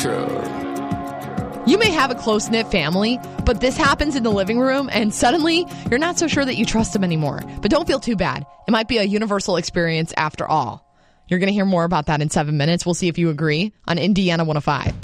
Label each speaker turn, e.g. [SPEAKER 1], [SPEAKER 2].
[SPEAKER 1] You may have a close-knit family, but this happens in the living room, and suddenly you're not so sure that you trust them anymore. But don't feel too bad. It might be a universal experience after all. You're going to hear more about that in 7 minutes. We'll see if you agree on Indiana 105.